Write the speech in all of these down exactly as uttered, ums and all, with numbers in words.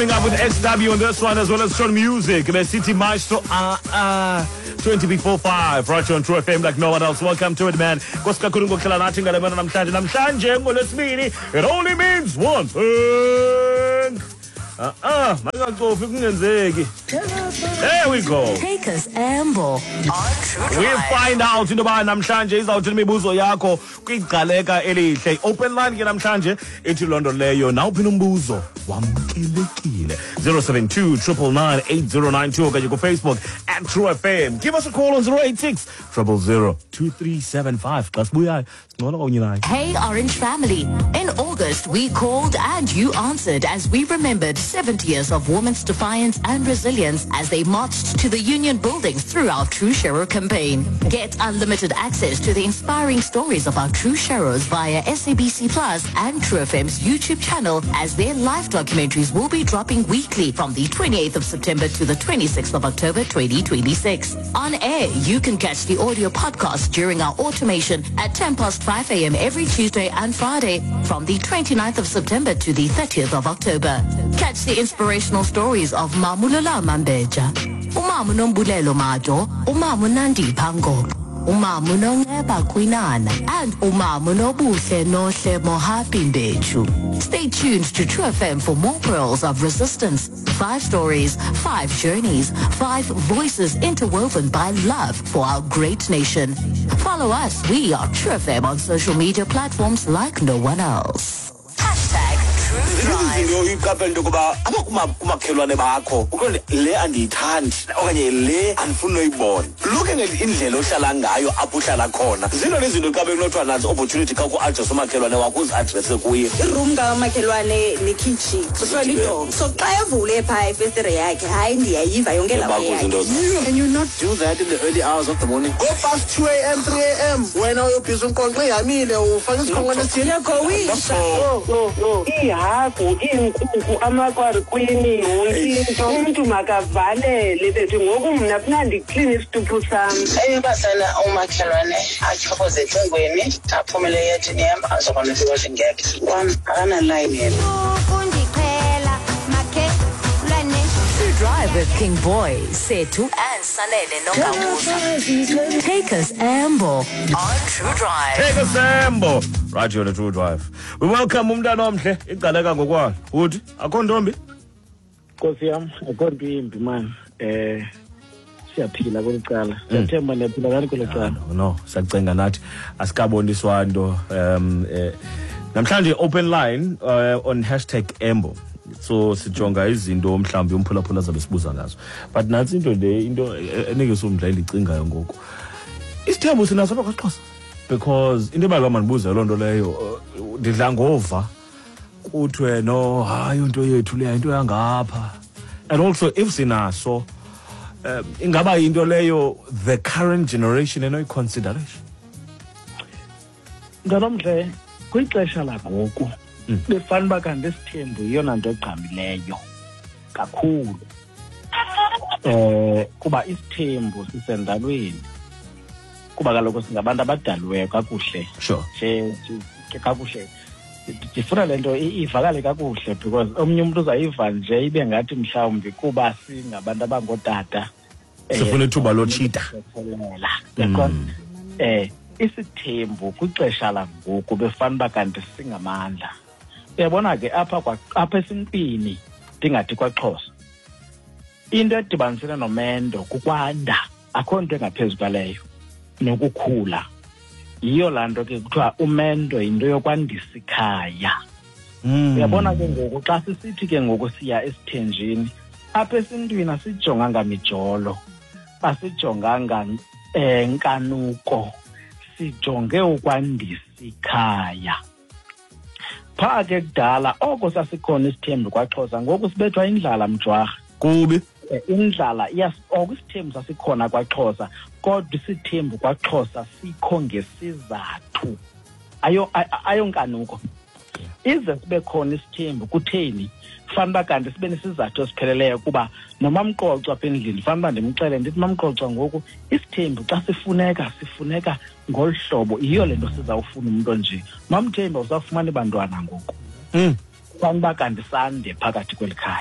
Up with S W on this one as well as strong music. The City Maestro uh uh twenty before five right on True F M like no one else. Welcome to it, man. It only means one thing. Uh uh there we go. Take us amble on True Drive. We'll find out into ba namhlanje izawuthi imibuzo yakho kwigcaleka elihle. Open line ke namhlanje ethi London leyo na uphi umbuzo wamkelekile. zero seven two nine nine eight zero nine two okanye ku Facebook at True F M. Give us a call on zero eight six zero zero zero two three seven five. Hey Orange family, in August we called and you answered as we remembered seventy years of women's defiance and resilience as they marched to the union buildings through our True Shero campaign. Get unlimited access to the inspiring stories of our True Sheros via S A B C Plus and True F M's YouTube channel, as their live documentaries will be dropping weekly from the twenty-eighth of September to the twenty-sixth of October twenty twenty-six. On air, you can catch the audio podcast during our automation at ten past five a.m. every Tuesday and Friday from the twenty-ninth of September to the thirtieth of October. Catch the inspirational stories of Mamulala Mambeja, Umamu Nombulelo Majo, Umamu Nandi Pango, Umamu Nongeba Quinana, and Umamu Nobuhle Nohle Mohapimbechu. Stay tuned to True F M for more pearls of resistance, five stories, five journeys, five voices interwoven by love for our great nation. Follow us, we are True F M on social media platforms like no one else. Hashtag True Drive. Looking at indlela ohlala ngayo apho uhlala khona. Zino lezinto kabe kunothiwa nazo opportunity ka ku address umakhelwane wakho uzi address kuye. Iroom ka makhelwane ne kitchen. Kusho lidong. So xa evule pha ifestire yakhe, hayi ndiyayiva yonke la yakhe. Can you not do that in the early hours of the morning? Go past two a.m. three a.m. wena uyobhiza unkonxe yamile ufaka isikhongwane sini. Yagowisha. Oh oh oh. Ihagu inkukhu amakwari kwini wonke umuntu makavalele bethi ngoku mina funa ndiclean isituphu sami. Eyibasana umakhelwane achokoze ecengweni aphumele yethini yami azokona ukuthi ngeke one akana line yena. True Drive with King Boy, Setu and Sanele Nokamusa. Take us amble on True Drive. Take us amble right here on the True Drive. We welcome umntana omhle igcaleka ngokwalo. Uthi akho ntombi? Nkosi yami, akho ntombi man. Eh siyaphila kwelicala. Siyathemba nephila ngani kwelicala. No, siyacenga nathi asikaboniswa into um eh namhlanje open line uh, on hashtag amble. So sijonga izinto mhlambi umphulaphula zabe sibuza ngazo. But nansi into le into enike somdla elicingayo ngoku. Isithembu sinaso kwaXhosa because into ebaka manibuza lo nto leyo ndidla ngova kuthiwe no hayi into yethu le into yangapha. And also if sinaso um, ingaba into leyo the current generation eno consideration. Nganomhle kwixesha langoku befana bakande isithembu iyona nto egqamileyo kakhulu. Eh kuba isithembu sisendalweni. Kuba kaloku singabantu abadalweyo kakuhle. Sure. Nje kakuhle. Ndifuna lento ivakale kakuhle because omnye umuntu uzayiva nje ibe ngathi mhlawumbi kuba singabantu abangodada sifuna ithuba lochita. Yakho eh isithembu kwixesha langoku befana bakanti singamandla. Uyabona ke apha kwa apha esimpini ndingathi kwaXhosa into edibanisela nomendo kukwanda akho nto engaphezulu kwaleyo nokukhula. Yiyo lanto ke kuthiwa umendo into yokwandisa ikhaya. Uyabona ke ngoku xa sisithi ke ngoku siya esithenjini apha esintwini asijonganga mijolo asijonganga enkanuko sijonge ukwandisa ikhaya. Pha ke kudala oko sasikhona isithembu kwaXhosa ngoku sibethwa indlala mjwarha kubi. Indlala yes oko isithembu sasikhona kwaXhosa kodwa isithembu kwaXhosa sikho ngesizathu ayo ayonkanuko. Ize sibe khona isithembu kutheni fanele kanti sibe nesizathu esipheleleyo kuba nomamqoqo apha endlini fanele ndimxele ndithi mamqoqo ngoku isithembu xa sifuneka sifuneka ngolhlobo iyo lento sizawufuna umuntu nje mamthemba uzafumana ibantwana ngoku. Mm. Fanele kanti sande phakathi kwelikhaya.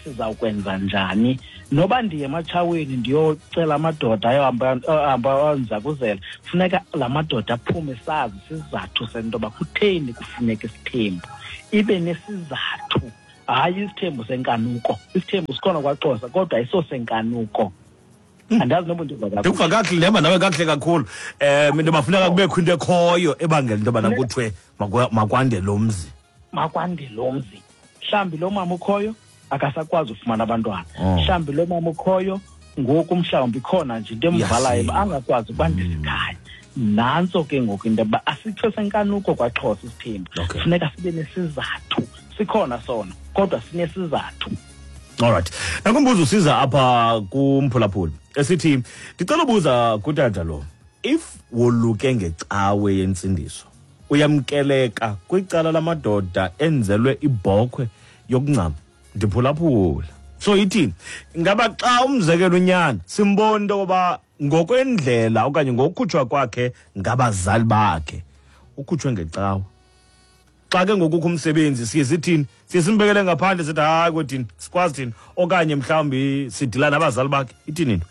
sizawukwenza njani noba ndiye ematshaweni ndiyocela amadoda ayohamba ahamba onzakuzela funeka la madoda aphume sazi sizathu sento ba kutheni kufuneka isithembu ibe nesizathu hayi isithembu senkanuko isithembu sikhona kwaXhosa kodwa ayiso senkanuko andazi noba ndizwa kahle ndikuva kahle lema nawe kahle kakhulu eh mina bafuneka kubekho into ekhoyo ebangela into bana kuthiwe makwande lo mzi makwande lo mzi mhlambi lo mama ukhoyo akasakwazi ufumana abantwana mhlambi lo mama ukhoyo ngoku mhlawumbi khona nje into emvalayo angakwazi ukwandisa ikhaya nanso ke ngoku into ba asitho senkanuko kwaXhosa isithembu funeka sibe nesizathu sikhona sona kodwa sinesizathu. Alright, nakumbuzo usiza apha kumphulaphula esithi ndicela ubuza kutata lo if woluke ngecawe yensindiso uyamkeleka kwicala lamadoda enzelwe ibhokhwe yokuncama ndiphulaphula so ithini ngaba xa umzekelo unyana simbona into yoba ngokwendlela okanye ngokukhutshwa kwakhe ngabazali bakhe ukhutshwe ngecawe xa ke ngokukho umsebenzi siye sithini siye simbekele ngaphandle sithi hayi kodini sikwazi thini okanye mhlawumbi sidila nabazali bakhe ithini into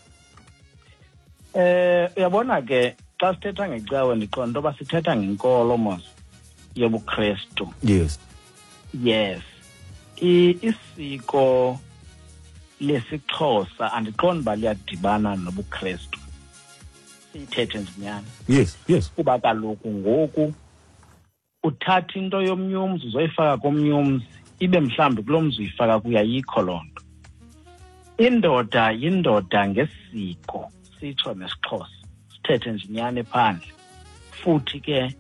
eh uyabona ke xa sithetha ngecawe ndiqonda into yoba sithetha ngenkolo mos yobuKristu. Yes yes isiko lesiXhosa andiqondi uba liyadibana nobuKristu siyithethe nzinyana. Yes yes kuba kaloku ngoku uthatha into yomnyumzi uzoyifaka komnyumzi ibe mhlambi kulo mzi uyifaka kuyayikho loo nto. Indoda yindoda ngesiko sitsho nesiXhosa sithethe njinyane phandle futhi ke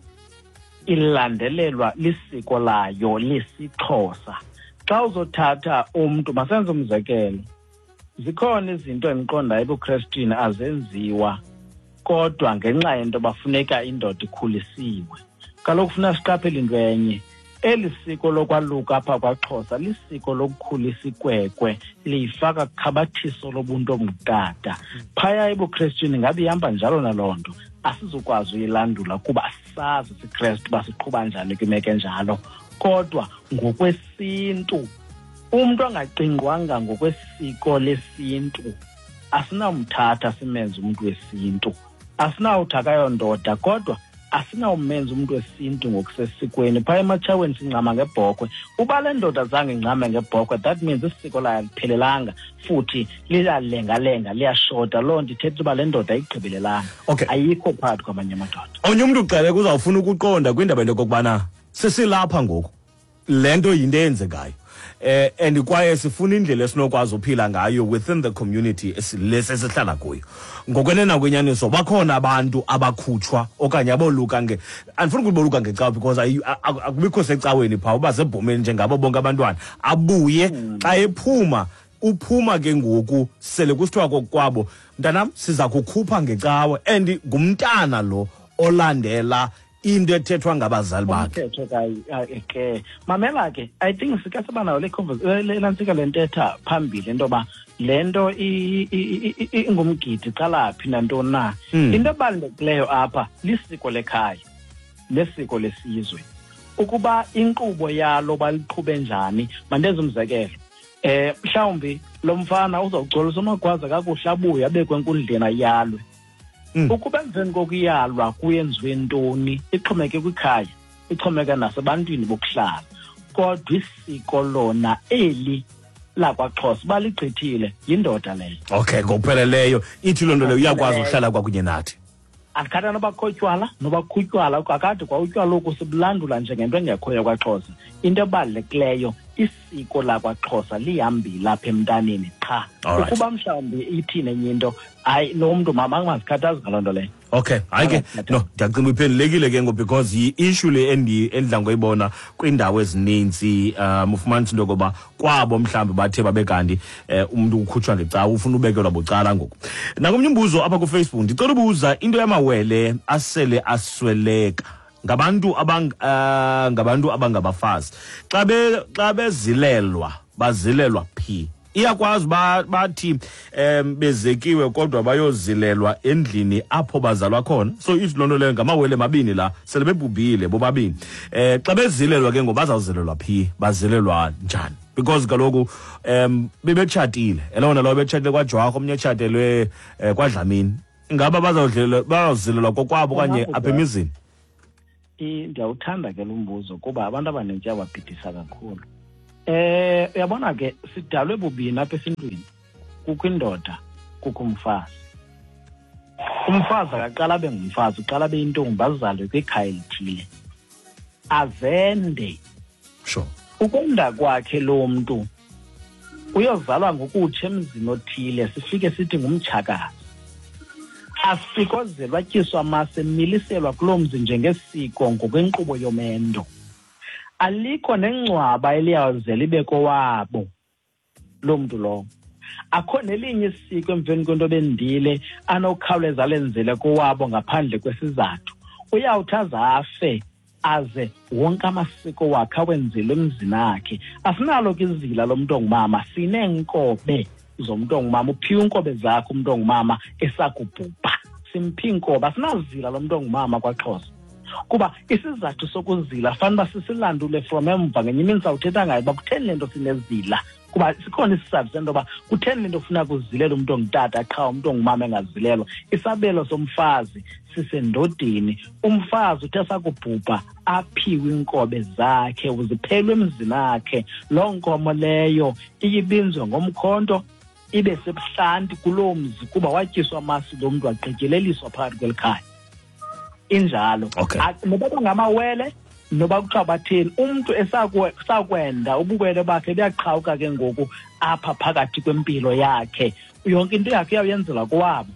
ilandelelwa lisiko layo lesiXhosa. Xa uzothatha umuntu masenze umzekelo zikhona izinto endiqonda ebuKrestwini azenziwa kodwa ngenxa yento bafuneka indoda ikhulisiwe. Kaloku funeka siqaphele into enye eli siko lokwaluka apha kwaXhosa lisiko lokukhulisa ikwekwe liyifaka kukhabathiso lobuntu omgutata. Phaya ebuKrestwini ngabe ihamba njalo naloo nto asizukwazi uyilandula kuba asisazi isiKrestu basiqhuba njani kwimeko enjalo kodwa ngokwesintu umuntu angacingwanga ngokwesiko lesintu asinawumthatha simenze umuntu wesintu asinawuthakayo ndoda kodwa asinawumenza umuntu wesintu ngokusesikweni. Phaya ematshaweni sincama ngebhokhwe uba le ndoda zange ncame ngebhokhwe that means isiko layo aliphelelanga futhi liyalengalenga liyashota loo nto ithetha uba le ndoda ayigqibelelanga okay. ayikho phakathi kwabanye amadoda. Onye umuntu uqale kuzawufuna ukuqonda kwindaba into kokubana sesilapha ngoku le nto yinto eyenzekayo eh and kwaye sifuna indlela esinokwazi uphila ngayo within the community lesesihlala kuyo. Ngokwenena kwenyaniso bakhona abantu abakhutshwa okanye aboluka nge andifuni ukuboluka ngecawe because akubikho secaweni pha uba sebhomeni njengabo bonke abantwana abuye xa ephuma uphuma ke ngoku sele kusithiwa kokwabo mntanam siza kukhupha ngecawe and ngumntana lo olandela into ethethwa ngabazali bakhe. ke mamela ke I think sika sebanayo le conversation le nantsika lentetha phambili into ba lento ingumgidi qalaphi nantoni na into ebalulekileyo apha lisiko lekhaya lesiko lesizwe ukuba inkqubo yalo baliqhube njani mandenze umzekelo eh mhlawumbi lo mfana uzawugcolisa amagwaza kakuhle abuye abekwe enkundleni ayalwe. Mm. Ukuba emveni kokuyalwa kuyenziwe ntoni ixhomeke kwikhaya ixhomeka nasebantwini bokuhlala kodwa isiko lona eli lakwaXhosa baligqithile yindoda leyo. Okay ngokupheleleyo ithi loo nto leyo uyakwazi ukuhlala kwakunye nathi andikhatha noba khotywala noba khutywala akade kwa utywala oku sibulandula njengento engekhoyo kwaXhosa. Into ebalulekileyo isiko lakwaXhosa lihambile apha emntaneni qha ukuba mhlawumbi ithini enye into hayi lo mntu mama angazikhathazi ngaloo nto leyo. Okay hayi ke no ndiyacinga iphendulekile ke ngo because yi-issue le endidla ngoyibona kwiindawo ezininzi um ufumanisa into yokuba kwabo mhlawumbi bathe babe kanti um umntu ukhutshwa ngecawa ufuna ubekelwa bucala ngoku. Nakomnye umbuzo apha kufacebook ndicela ubuza into yamawele asele asweleka ngabantu abang uh, ngabantu abangabafazi xa be xa bezilelwa bazilelwa phi iyakwazi bathi em bezekiwe kodwa bayozilelwa endlini apho bazalwa khona so ithi lonto leyo ngamawele mabini la sele bebhubhile bobabini eh xa bezilelwa ke ngoba bazawuzilelwa phi bazilelwa njani. because kaloku um bebetshatile elona lo betshatile kwaJwago omnye etshatelwe kwaDlamini ingaba bazawudlela bazawuzilelwa kokwabo kanye apha emizini. Ndiyawuthanda ke lo mbuzo kuba abantu abaninzi yababhidisa kakhulu. Eh uyabona ke sidalwe bubini apha esintwini. Kukho indoda, kukho umfazi. Umfazi akaqala abe ngumfazi, uqala abe intombi bazalwe kwikhaya elithile. Azende. Sure. Ukunda kwakhe lo muntu uyozalwa ngokutsha emzini othile sifike sithi ngumtshakazi. Asikozelwa tyiswa amase emiliselwa kulo mzi njengesiko ngokwenkqubo yomendo. Alikho nengcwaba eliyawuze libe kowabo lo muntu lo. Akho nelinye isiko emveni kwento bendile anokhawuleza lenzele kowabo ngaphandle kwesizathu. Uyawuthaza afe aze wonke amasiko wakhe awenzile emzini akhe. Asinalo ke izila lomuntu ongumama, sineenkobe zomuntu ongumama. Uphiwa inkobe zakhe umuntu ongumama esakubhubha. Simphi inkobe, asinazila lomuntu ongumama kwaXhosa. Kuba isizathu sokuzila fanele sisilandule from emva ngenye imini sawuthetha ngayo bakutheni lento sinezila. Kuba sikhona isizathu sento ba kutheni lento ufuna kuzilela umuntu ongutata qha umuntu ongumama engazilelwa. Isabelo somfazi sisendodeni. Umfazi uthe sakubhubha aphiwe inkobe zakhe uziphelwe emzini akhe. Lo nkomo leyo iyibinzwe ngomkhonto ibe sebuhlanti kulo mzi kuba watyiswa amasi lo muntu wagqityeleliswa phakathi kwelikhaya. Injalo. Okay. Noba ngamawele noba kuthiwa batheni umuntu esakwenda ubuwele bakhe buyaqhawuka ke ngoku apha phakathi kwempilo yakhe. Yonke into yakhe uyawuyenzela kowabo.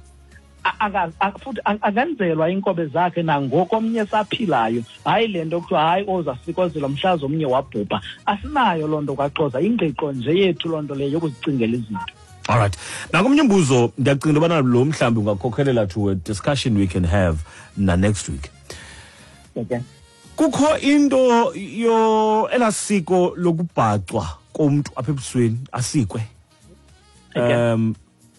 Futhi angenzelwa inkobe zakhe nangoko omnye saphilayo. Hayi lento kuthiwa hayi ozasikozela umhlazo omnye wabhubha. Asinayo loo nto kwaXhosa, ingqiqo nje yethu loo nto leyo yokuzicingela izinto. All right. Nakumnye umbuzo ndiyacinga ubana lo mhlambi ungakhokhelela to a discussion we can have na next week. Okay. Kukho into yo elasiko lokubhacwa komuntu apha ebusweni asikwe. Um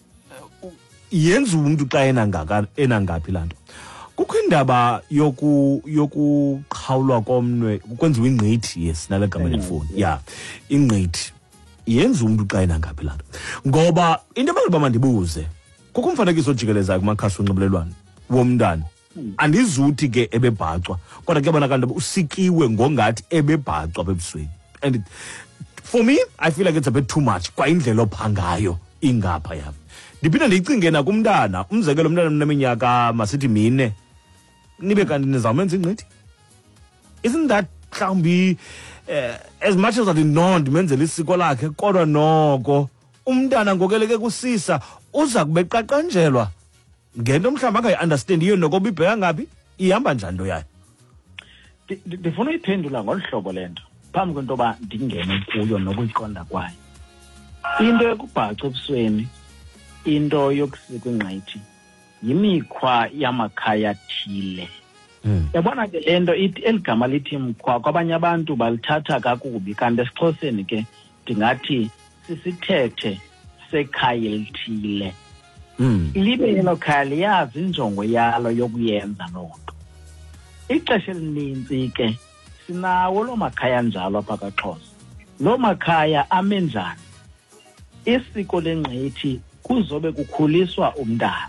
yenza umuntu xa enangaka enangapi lanto. Kukho indaba yoku yokuqhawulwa komnwe kwenziwa ingqithi yes nale gama lefoni. Yeah. Ingqithi yenza umuntu xa enangapi lanto. Ngoba into abantu bamandibuze kukho umfanekiso ojikelezayo kumakhasi onxibelelwano womntana. Andizuthi ke ebebhacwa kodwa ke bona kanti usikiwe ngongathi ebebhacwa bebusweni. And it, for me I feel like it's a bit too much kwa indlela ophangayo ingapha yami. Ndiphinde ndicinge na kumntana umzekelo umntana mneminyaka masithi mine nibe kanti nizamenza ingqithi. Isn't that mhlawumbi uh, as much as I did not menzela isiko lakhe kodwa noko umntana ngokeleke kusisa uza kubeqaqanjelwa ngento mhlawumbi angayi-understand iyo noko bibheka ngapi ihamba njani nto yayo. Ndifuna uyiphendula ngolu hlobo le nto phambi kwento yoba ndingene kuyo nokuyiqonda kwayo. Into yokubhaca ebusweni, into yokusikwa ingqithi yimikhwa yamakhaya athile. Yabona ke le nto ithi eligama lithi mkhwa kwabanye abantu balithatha kakubi kanti esiXhoseni ke ndingathi sisithethe sekhaya elithile. Libe yelo khaya liyazi injongo yalo yokuyenza loo nto. Ixesha elininzi ke sinawo loo makhaya njalo apha kwaXhosa. Loo makhaya ame njani? Isiko lengqithi kuzobe kukhuliswa umntana.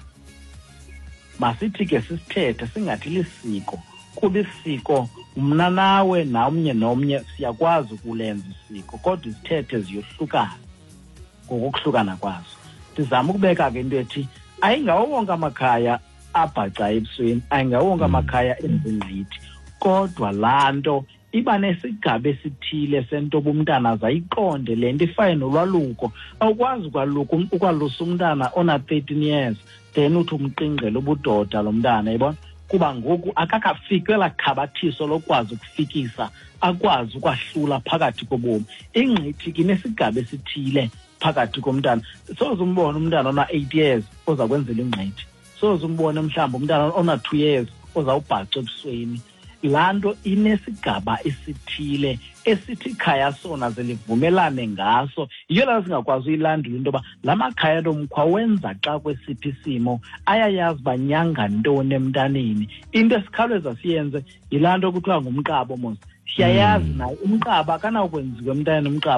Masithi ke sisithethe singathi lisiko kuba isiko mna nawe namnye nomnye siyakwazi ukulenza isiko kodwa izithethe ziyohlukana ngokuhlukana kwazo. Ndizama ukubeka ke into ethi ayingawo wonke amakhaya abhaca ebusweni, ayingawo wonke amakhaya enza ingqithi, kodwa laa nto iba nesigaba esithile sento umntana azayiqonde le nto ifane nolwaluko. Awukwazi ukwaluka ukwalusa umntana ona thirteen years then uthi umqingqele ubudoda lo mntana yibona kuba ngoku akakafiki kwela khabathiso lokwazi ukufikisa akwazi ukwahlula phakathi kobomi. Ingqithi ke nesigaba esithile phakathi komntana. Soze umbone umntana ona eight years oza kwenzela ingqithi. Soze umbone mhlawumbe umntana ona two years ozawubhaca ebusweni. Laa nto inesigaba esithile esithi ikhaya sona zelivumelane ngaso. Yiyo la singakwazi uyilandula into yoba la makhaya lomkhwa wenza xa kwesiphi isimo ayayazi banyanga ntoni emntaneni. Into esikhawuleza siyenze yilaa nto kuthiwa ngumqabo mos. Siyayazi nayo umqabo akanawukwenziwa emntaneni umqabo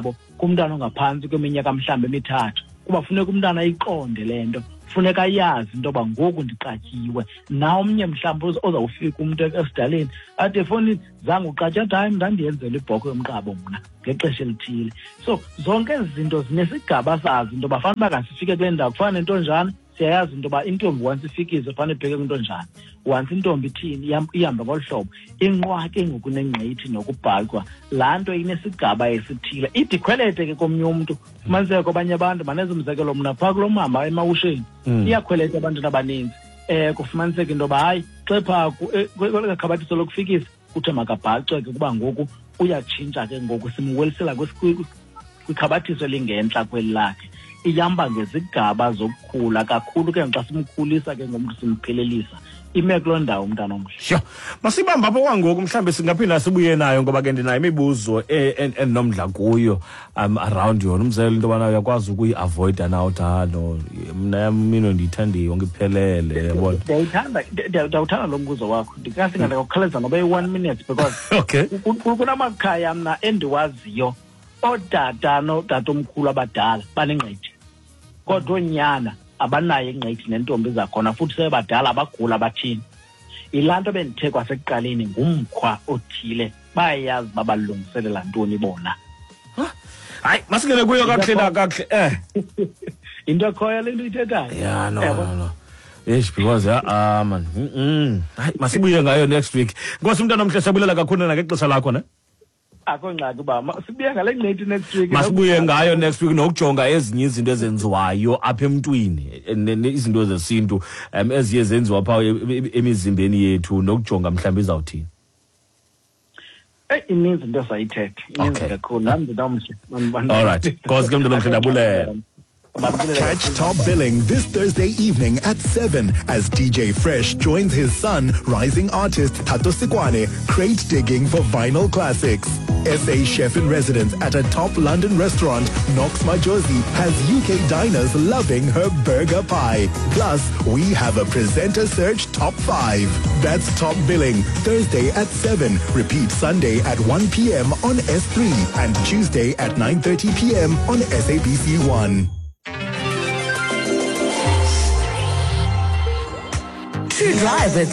kumntana ongaphantsi kweminyaka mhlawumbi emithathu, kuba funeka umntana ayiqonde le nto, funeka ayazi into yoba ngoku ndiqatyiwe. Na omnye mhlawumbi ozawufika umntu esidaleni athi efowunini zange uqatya, athi hayi ndandiyenzela ibhokhwe yomqabo mna ngexesha elithile. So zonke ezi zinto zinesigaba sazo into yoba fanele uba kasifike kule ndawo kufana nentonjana. Siyayazi into yoba intombi once ifikile fanele ibheke kwintonjana, once intombi ithini ihamba ngolu hlobo. Inqwake ngokunengqithi nokubhalwa, laa nto inesigaba esithile. Ithi ikhwelete ke komnye umntu, fumaniseke kwabanye abantu, maneze umzekelo mna phaa kulo mama emawusheni, iyakhweleta abantwana abaninzi. Um kufumaniseke into yoba hayi xe phaa kwelaa khabathiso lokufikisa kuthiwe makabhacwe ke kuba ngoku uyatshintsha ke ngoku simwelisela kwikhabathiso elingentla kweli lakhe. Iyamba ngezigaba zokukhula kakhulu ke xa simkhulisa ke ngomntu simphelelisa ime kuloo ndawo umntana omhle. Sure. Masibamba apho kwangoku mhlambe singaphinda sibuye nayo ngoba ke ndinayo imibuzo enomdla kuyo um around yona. Umzekelo into yobana uyakwazi ukuyi-avoida na uthando, mna mino ndiyithanda yonke iphelele, yabona. Ndiyayithanda, ndiyawuthanda lo mbuzo wakho. Ndikasinga ndakukhaleza noba yi-one minute because okay, kunamakhaya mna endiwaziyo ootata nootata omkhulu abadala banengqithi, kodwa oonyana abanayo ingqithi nentombi zakhona, futhi sebadala abagula bathini. Yilaa nto bendithe kwasekuqaleni ngumkhwa othile, bayayazi babalungiselela ntoni bona. Hayi masingene kuyo kakuhle na kakuhle eh into ekhoyo le nto ithethayo. Yeah, no no no. Yes, because ah man. Mhm. Hayi masibuye ngayo next week. Ngoba umntana omhle sabulela kakhulu na ngexesha lakho ne. Akho ngxaki ba sibuye ngale ngqithi next week. Masibuye ngayo next week nokujonga ezinye izinto ezenziwayo apha emntwini, izinto zesintu um eziye zenziwa pha emizimbeni yethu, nokujonga mhlawumbe izawuthini. Eh ininzi into sayithethe, ininzi kakhulu nami ndamhle. All right. Because ke mntana omhle ndabulela. Catch Top Billing this Thursday evening at seven as D J Fresh joins his son, rising artist Thato Sikwane, crate digging for vinyl classics. S A chef in residence at a top London restaurant, Knox Majosi, has U K diners loving her burger pie. Plus, we have a presenter search top five. That's Top Billing, Thursday at seven. Repeat Sunday at one p.m. on S three and Tuesday at nine thirty p.m. on S A B C one. To drive with